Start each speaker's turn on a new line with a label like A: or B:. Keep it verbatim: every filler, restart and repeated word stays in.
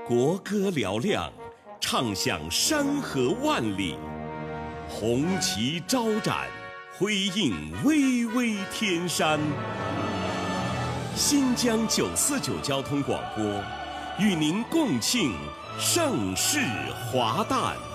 A: 国歌嘹亮，唱响山河万里；红旗招展，辉映巍巍天山。新疆九四九交通广播，与您共庆盛世华诞。